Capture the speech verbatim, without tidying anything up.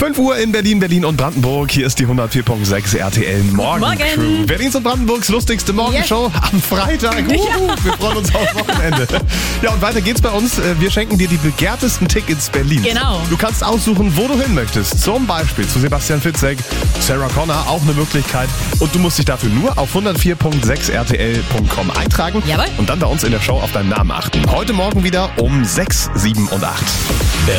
fünf Uhr in Berlin, Berlin und Brandenburg. Hier ist die hundertvier Komma sechs R T L Morgencrew. Morgen. Berlins und Brandenburgs lustigste Morgenshow Yes. am Freitag. Uh, wir freuen uns aufs Wochenende. Ja, und weiter geht's bei uns. Wir schenken dir die begehrtesten Tickets Berlins. Genau. Du kannst aussuchen, wo du hin möchtest. Zum Beispiel zu Sebastian Fitzek, Sarah Connor, auch eine Möglichkeit. Und du musst dich dafür nur auf hundertvier Komma sechs R T L Punkt com eintragen. Jawohl. Und dann bei uns in der Show auf deinen Namen achten. Heute Morgen wieder um sechs, sieben und acht.